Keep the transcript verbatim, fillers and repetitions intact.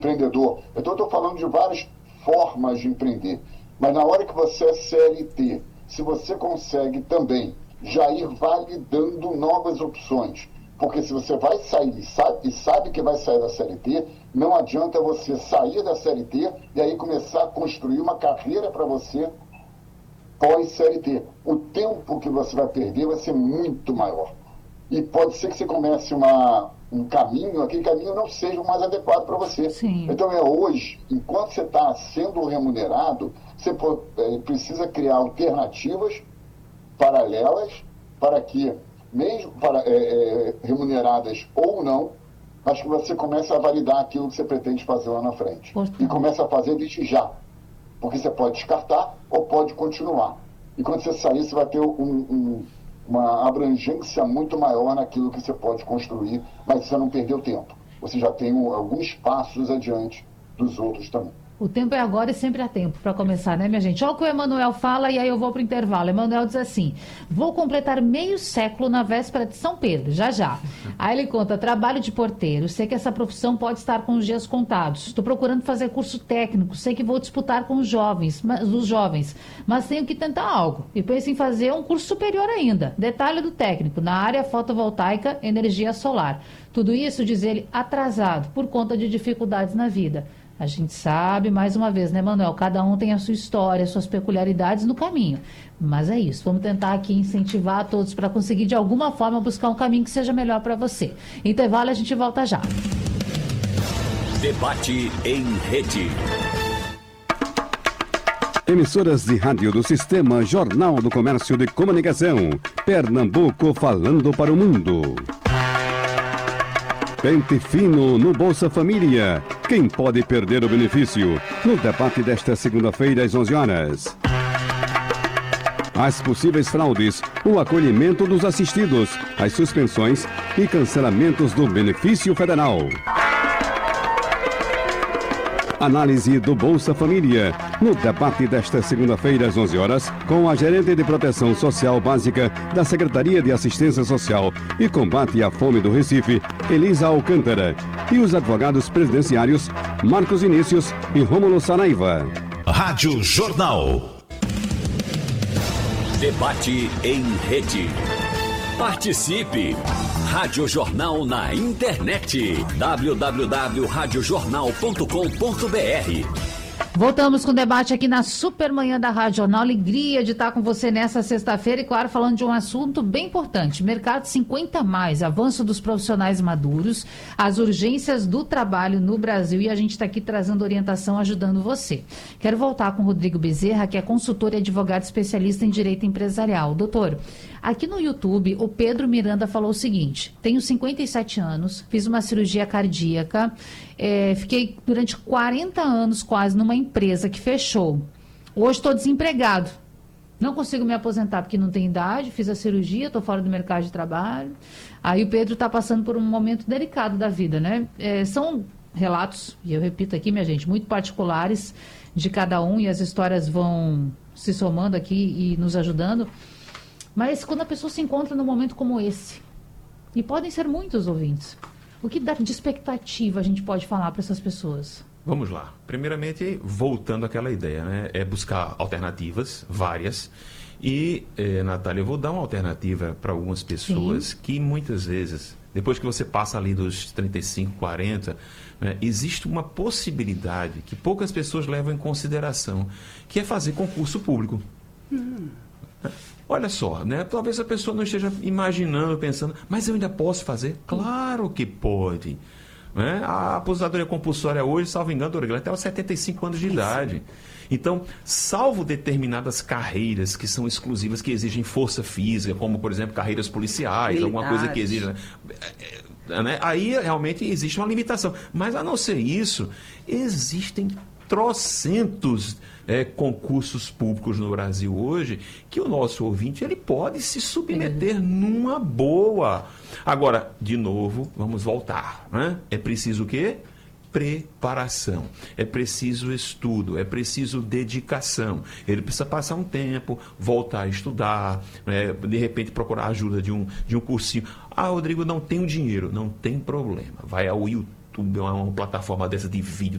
empreendedor. Então, eu estou falando de várias formas de empreender. Mas na hora que você é C L T, se você consegue também já ir validando novas opções, porque se você vai sair e sabe, e sabe que vai sair da C L T, não adianta você sair da C L T e aí começar a construir uma carreira para você pós-C L T. O tempo que você vai perder vai ser muito maior. E pode ser que você comece uma, um caminho, aquele caminho não seja o mais adequado para você. Sim. Então é hoje, enquanto você está sendo remunerado, você pode, é, precisa criar alternativas paralelas para que, mesmo para, é, é, remuneradas ou não, mas que você comece a validar aquilo que você pretende fazer lá na frente. Portanto. E comece a fazer desde já. Porque você pode descartar ou pode continuar. E quando você sair, você vai ter um, um, uma abrangência muito maior naquilo que você pode construir, mas você não perdeu tempo. Você já tem um, alguns passos adiante dos outros também. O tempo é agora e sempre há tempo para começar, né, minha gente? Olha o que o Emanuel fala e aí eu vou para o intervalo. Emanuel diz assim: vou completar meio século na véspera de São Pedro, já já. Aí ele conta: trabalho de porteiro, sei que essa profissão pode estar com os dias contados. Estou procurando fazer curso técnico, sei que vou disputar com os jovens, mas, os jovens, mas tenho que tentar algo. E penso em fazer um curso superior ainda. Detalhe do técnico, na área fotovoltaica, energia solar. Tudo isso, diz ele, atrasado, por conta de dificuldades na vida. A gente sabe, mais uma vez, né, Manuel? Cada um tem a sua história, as suas peculiaridades no caminho. Mas é isso, vamos tentar aqui incentivar a todos para conseguir, de alguma forma, buscar um caminho que seja melhor para você. Intervalo, a gente volta já. Debate em rede. Emissoras de rádio do Sistema Jornal do Comércio de Comunicação. Pernambuco falando para o mundo. Pente fino no Bolsa Família. Quem pode perder o benefício? No debate desta segunda-feira às onze horas. As possíveis fraudes, o acolhimento dos assistidos, as suspensões e cancelamentos do benefício federal. Análise do Bolsa Família, no debate desta segunda-feira às onze horas, com a gerente de Proteção Social Básica da Secretaria de Assistência Social e Combate à Fome do Recife, Elisa Alcântara, e os advogados presidenciários Marcos Vinícius e Rômulo Saraiva. Rádio Jornal. Debate em rede. Participe! Rádio Jornal na internet. w w w ponto rádio jornal ponto com ponto b r. Voltamos com o debate aqui na Supermanhã da Rádio Jornal. Alegria de estar com você nessa sexta-feira e, claro, falando de um assunto bem importante. Mercado cinquenta mais, avanço dos profissionais maduros, as urgências do trabalho no Brasil, e a gente está aqui trazendo orientação, ajudando você. Quero voltar com o Rodrigo Bezerra, que é consultor e advogado especialista em direito empresarial. Doutor, aqui no YouTube, o Pedro Miranda falou o seguinte: tenho cinquenta e sete anos, fiz uma cirurgia cardíaca, é, fiquei durante quarenta anos quase numa empresa que fechou. Hoje estou desempregado. Não consigo me aposentar porque não tenho idade, fiz a cirurgia, estou fora do mercado de trabalho. Aí o Pedro está passando por um momento delicado da vida, né? É, são relatos, e eu repito aqui, minha gente, muito particulares de cada um, e as histórias vão se somando aqui e nos ajudando. Mas quando a pessoa se encontra num momento como esse, e podem ser muitos ouvintes, o que dá de expectativa a gente pode falar para essas pessoas? Vamos lá. Primeiramente, voltando àquela ideia, né? É buscar alternativas, várias. E, eh, Natália, eu vou dar uma alternativa para algumas pessoas. Sim. Que muitas vezes, depois que você passa ali dos trinta e cinco, quarenta, né, existe uma possibilidade que poucas pessoas levam em consideração, que é fazer concurso público. Hum. Olha só, né? Talvez a pessoa não esteja imaginando, pensando, mas eu ainda posso fazer? Claro que pode. Né? A aposentadoria compulsória hoje, salvo engano, até os setenta e cinco anos de Isso. idade. Então, salvo determinadas carreiras que são exclusivas, que exigem força física, como, por exemplo, carreiras policiais, Militares. alguma coisa que exige... Né? Aí, realmente, existe uma limitação. Mas, a não ser isso, existem trocentos é, concursos públicos no Brasil hoje, que o nosso ouvinte ele pode se submeter uhum. numa boa. Agora, de novo, vamos voltar. Né? É preciso o quê? Preparação. É preciso estudo, é preciso dedicação. Ele precisa passar um tempo, voltar a estudar, né? De repente procurar a ajuda de um, de um cursinho. Ah, Rodrigo, não tenho dinheiro. Não tem problema. Vai ao YouTube, uma, uma plataforma dessa de vídeo.